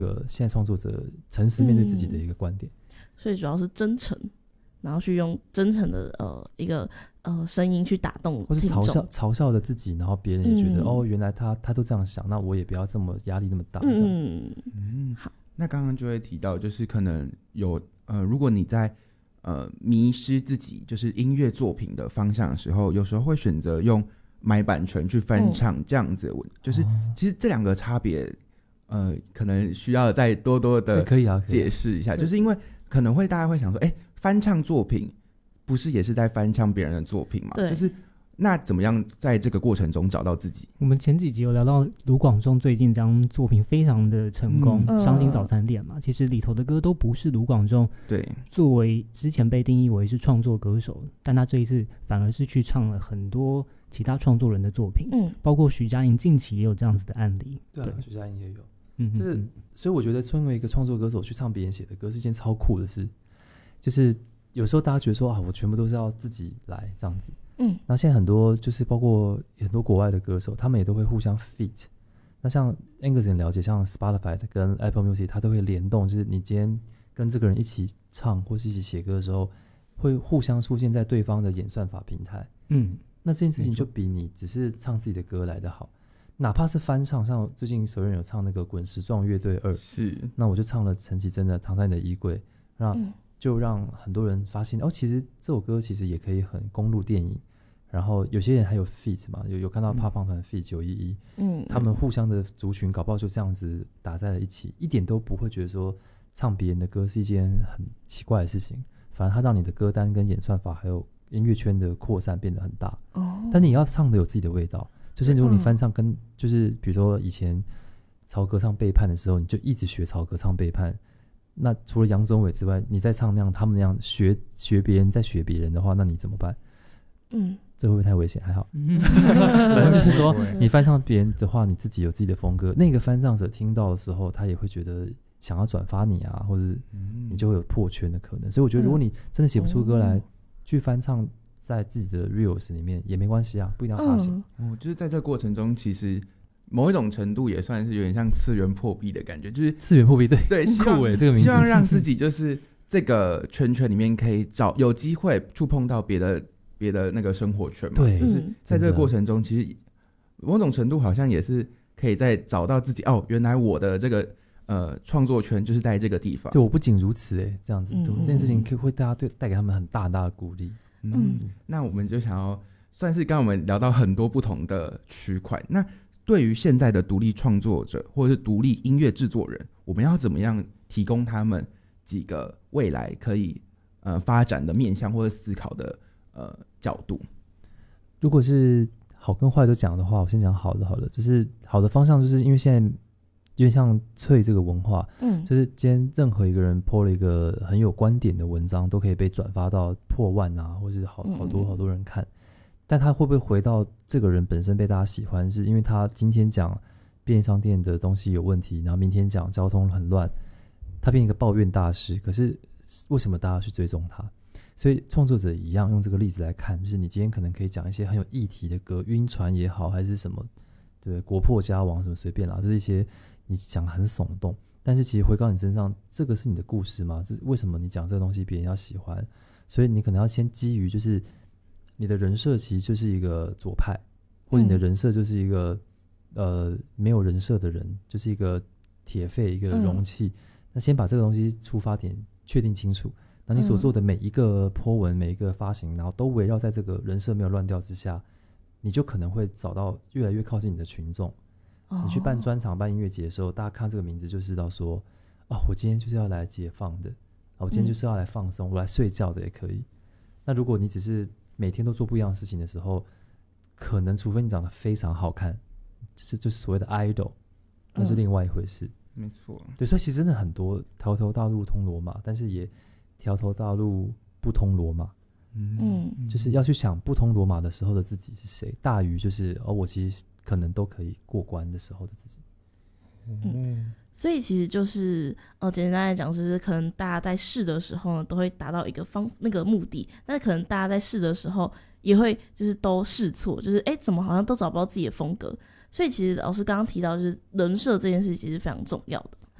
现在创作者诚实面对自己的一个观点。 所以主要是真诚，然后去用真诚的一个声音去打动或是听众， 嘲笑的自己，然后别人也觉得、原来他都这样想，那我也不要这么压力那么大。 好。 那刚刚就会提到，就是可能有如果你在迷失自己就是音乐作品的方向的时候，有时候会选择用买版权去翻唱这样子的就是其实这两个差别可能需要再多多的解释一下，就是因为可能会大家会想说翻唱作品不是也是在翻唱别人的作品嘛，就是那怎么样在这个过程中找到自己？ 我们前几集有聊到卢广仲最近这张作品非常的成功，伤心早餐店嘛，其实里头的歌都不是卢广仲作为之前被定义为是创作歌手，但他这一次反而是去唱了很多其他创作人的作品，包括徐佳莹近期也有这样子的案例。 对，徐佳莹也有。就是所以我觉得身为一个创作歌手去唱别人写的歌是一件超酷的事，就是有时候大家觉得说我全部都是要自己来这样子，那现在很多就是包括很多国外的歌手，他们也都会互相 feat。 那像 Angus 很了解，像 Spotify 跟 Apple Music 它都会联动，就是你今天跟这个人一起唱或是一起写歌的时候，会互相出现在对方的演算法平台。那这件事情就比你只是唱自己的歌来得好。哪怕是翻唱，像最近所有人有唱那个滚石壮乐队2，是，那我就唱了陈绮贞的《躺在你的衣柜》，那就让很多人发现其实这首歌其实也可以很公路电影。然后有些人还有 feat 嘛，有看到怕胖团 feat 911，他们互相的族群搞不好就这样子打在了一起，一点都不会觉得说唱别人的歌是一件很奇怪的事情，反而它让你的歌单跟演算法还有音乐圈的扩散变得很大。但你要唱的有自己的味道。就是如果你翻唱跟就是比如说以前曹格唱背叛的时候，你就一直学曹格唱背叛，那除了杨宗纬之外，你再唱那样他们那样学别人再学别人的话，那你怎么办？这会不会太危险？还好。反正就是说你翻唱别人的话，你自己有自己的风格，那个翻唱者听到的时候他也会觉得想要转发你啊，或者你就会有破圈的可能。所以我觉得如果你真的写不出歌来去翻唱在自己的 reels 里面也没关系啊，不一定要发行。 就是在这个过程中，其实某一种程度也算是有点像次元破壁的感觉，就是次元破壁，对， 酷这个名字， 希望让自己就是这个圈里面可以有机会触碰到别的那个生活圈嘛。对，就是在这个过程中，其实某种程度好像也是可以再找到自己。原来我的这个创作圈就是在这个地方。 对，我不仅如此这样子，这件事情会带给他们很大的鼓励。 那我们就想要算是刚刚我们聊到很多不同的区块，那对于现在的独立创作者或者是独立音乐制作人，我们要怎么样提供他们几个未来可以发展的面向或者思考的角度？ 如果是好跟坏都讲的话，我先讲好的。就是好的方向，就是因为现在有点像脆这个文化，就是今天任何一个人 po 了一个很有观点的文章，都可以被转发到破万啊，或是好多人看。但他会不会回到这个人本身被大家喜欢，是因为他今天讲便利商店的东西有问题，然后明天讲交通很乱，他变成一个抱怨大师。可是为什么大家去追踪他？所以创作者一样用这个例子来看，就是你今天可能可以讲一些很有议题的歌，晕船也好，还是什么，对，国破家亡什么随便啦，就是一些你讲很耸动，但是其实回到你身上，这个是你的故事吗？这为什么你讲这个东西别人要喜欢？所以你可能要先基于就是你的人设其实就是一个左派，或者你的人设就是一个没有人设的人，就是一个铁肺一个容器。那先把这个东西出发点确定清楚，那你所做的每一个po文每一个发行，然后都围绕在这个人设没有乱掉之下，你就可能会找到越来越靠近你的群众。你去办专场办音乐节的时候，大家看这个名字就知道说我今天就是要来解放的，我今天就是要来放松，我来睡觉的也可以。那如果你只是每天都做不一样的事情的时候，可能除非你长得非常好看，就是所谓的 idol， 那是另外一回事。 没错， 对，所以其实真的很多条头大路通罗马，但是也条头大路不通罗马。就是要去想不通罗马的时候的自己是谁，大于就是我其实可能都可以过关的时候的自己。 所以其实就是简单来讲，就是可能大家在试的时候呢，都会达到一个那个目的，但是可能大家在试的时候也会就是都试错，就是怎么好像都找不到自己的风格。所以其实老师刚刚提到，就是人设这件事其实非常重要的。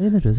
那人